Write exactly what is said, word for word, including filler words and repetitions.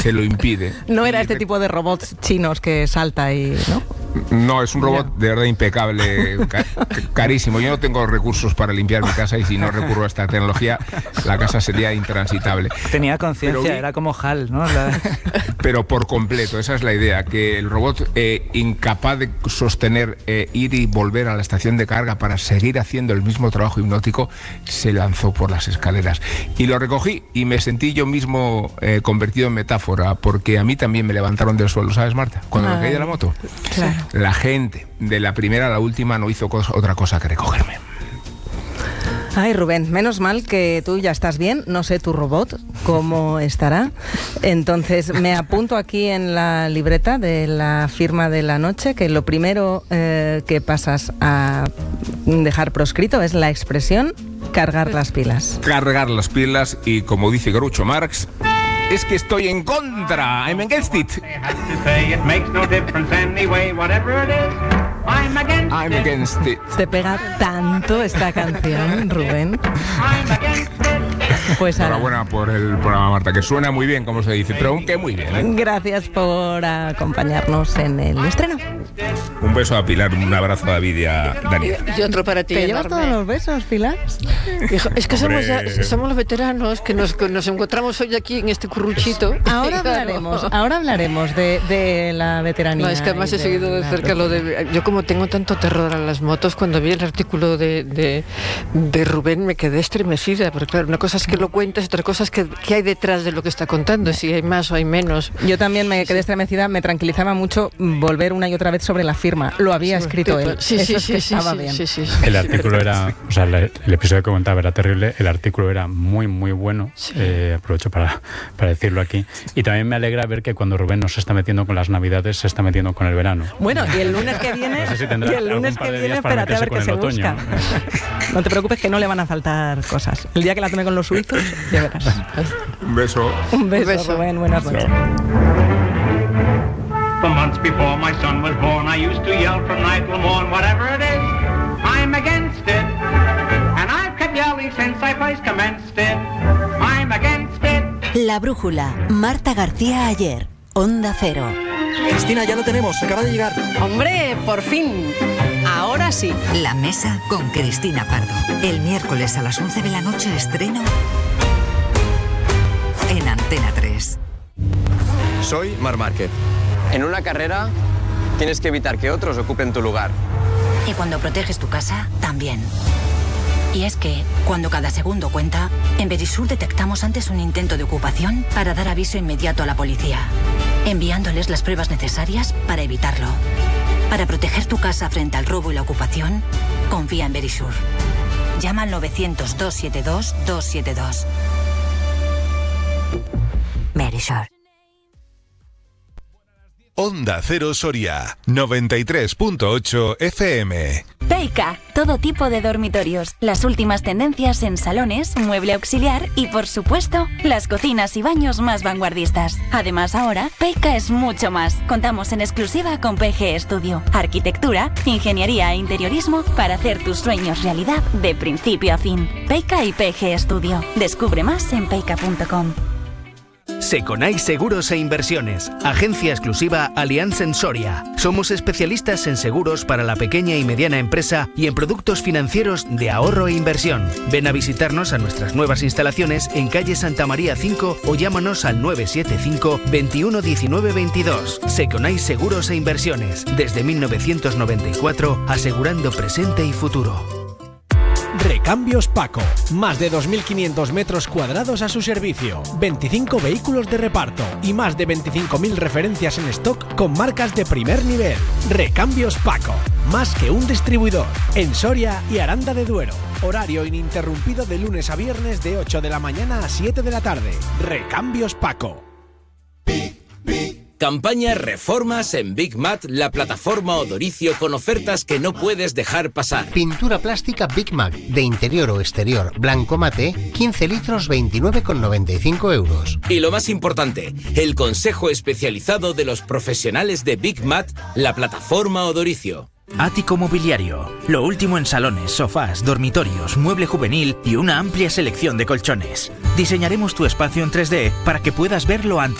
se lo impide. No era Y este re- tipo de robots chinos que salta y... ¿no? No, es un robot de verdad impecable, ca- carísimo. Yo no tengo recursos para limpiar mi casa y si no recurro a esta tecnología, la casa sería intransitable. Tenía conciencia, Pero- era como Hal, ¿no? La- Pero por completo, esa es la idea, que el robot eh, incapaz de sostener eh, ir y volver a la estación de carga para seguir haciendo el mismo trabajo hipnótico, se lanzó por las escaleras. Y lo recogí y me sentí yo mismo eh, convertido en metáfora, porque a mí también me levantaron del suelo, ¿sabes, Marta? Cuando me Ay, caí de la moto. claro. La gente, de la primera a la última, no hizo cosa- otra cosa que recogerme. Ay, Rubén, menos mal que tú ya estás bien. No sé tu robot cómo estará. Entonces me apunto aquí en la libreta de la firma de la noche que lo primero eh, que pasas a dejar proscrito es la expresión cargar las pilas. Cargar las pilas y, como dice Groucho Marx, es que estoy en contra. I'm against it. I'm against it. ¿Te pega tanto esta canción, Rubén? Pues ahora, Enhorabuena por el programa, Marta, que suena muy bien, como se dice, pero aunque muy bien, ¿eh? gracias por acompañarnos en el estreno. Un beso a Pilar, un abrazo a David y a Daniel. Y otro para ti. ¿Te llevas enorme. todos los besos, Pilar? Hijo, es que somos, ya- Hombre. somos los veteranos que nos, que nos encontramos hoy aquí en este curruchito. Ahora Claro. hablaremos, ahora hablaremos de, de la veteranía. No, es que además y he seguido de la cerca lo de... Yo como tengo tanto terror a las motos, cuando vi el artículo de, de, de Rubén me quedé estremecida, porque claro, una cosa es que lo cuentas, otra cosa es que, que hay detrás de lo que está contando, si hay más o hay menos. Yo también me quedé estremecida, me tranquilizaba mucho volver una y otra vez sobre la firma. Lo había escrito él. Sí, Eso sí, es sí, que sí, estaba sí, bien. sí, sí, sí. El artículo era, o sea, el, el episodio que comentaba era terrible, el artículo era muy, muy bueno, Sí. eh, aprovecho para, para decirlo aquí, y también me alegra ver que cuando Rubén no se está metiendo con las navidades, se está metiendo con el verano. Bueno, y el lunes que viene, No sé si tendrá y el lunes algún par que de viene, días para espérate a ver qué meterse se con el busca. otoño. No te preocupes que no le van a faltar cosas. El día que la tome con los suizos, ya verás. Un beso. Un beso, Un beso. Rubén, buenas noches. For months before my son was born, I used to yell from night till morn, whatever it is, I'm against it. And I've kept yelling since I first commenced it. I'm against it. La Brújula, Marta García Ayer, Onda Cero. Cristina, ya lo tenemos, acaba de llegar. ¡Hombre, por fin! Ahora sí. La Mesa con Cristina Pardo. El miércoles a las once de la noche estreno en Antena tres. Soy Marc Márquez. En una carrera tienes que evitar que otros ocupen tu lugar. Y cuando proteges tu casa, también. Y es que, cuando cada segundo cuenta, en Verisur detectamos antes un intento de ocupación para dar aviso inmediato a la policía, enviándoles las pruebas necesarias para evitarlo. Para proteger tu casa frente al robo y la ocupación, confía en Verisur. Llama al novecientos, doscientos setenta y dos, doscientos setenta y dos. Verisur. Onda Cero Soria, noventa y tres punto ocho F M. Peica, todo tipo de dormitorios, las últimas tendencias en salones, mueble auxiliar y, por supuesto, las cocinas y baños más vanguardistas. Además, ahora, Peica es mucho más. Contamos en exclusiva con P G Studio, arquitectura, ingeniería e interiorismo para hacer tus sueños realidad de principio a fin. Peica y P G Studio. Descubre más en peica punto com. Seconai Seguros e Inversiones, agencia exclusiva Allianz en Soria. Somos especialistas en seguros para la pequeña y mediana empresa y en productos financieros de ahorro e inversión. Ven a visitarnos a nuestras nuevas instalaciones en calle Santa María cinco o llámanos al nueve siete cinco, veintiuno diecinueve veintidós. Seconai Seguros e Inversiones, desde mil novecientos noventa y cuatro, asegurando presente y futuro. Recambios Paco, más de dos mil quinientos metros cuadrados a su servicio, veinticinco vehículos de reparto y más de veinticinco mil referencias en stock con marcas de primer nivel. Recambios Paco, más que un distribuidor, en Soria y Aranda de Duero. Horario ininterrumpido de lunes a viernes de ocho de la mañana a siete de la tarde. Recambios Paco. Campaña Reformas en Big Mat, la plataforma Odoricio con ofertas que no puedes dejar pasar. Pintura plástica Big Mat, de interior o exterior, blanco mate, quince litros, veintinueve con noventa y cinco euros. Y lo más importante, el consejo especializado de los profesionales de Big Mat, la plataforma Odoricio. Ático Mobiliario, lo último en salones, sofás, dormitorios, mueble juvenil y una amplia selección de colchones. Diseñaremos tu espacio en tres D para que puedas verlo ante